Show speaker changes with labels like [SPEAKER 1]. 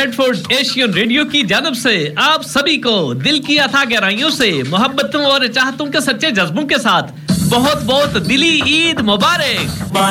[SPEAKER 1] Redford Asian radio की जानब से आप सभी को दिल की अथाह गहराइयों से मोहब्बतों और चाहतों के सच्चे जज्बों के साथ बहुत बहुत दिली ईद मुबारक।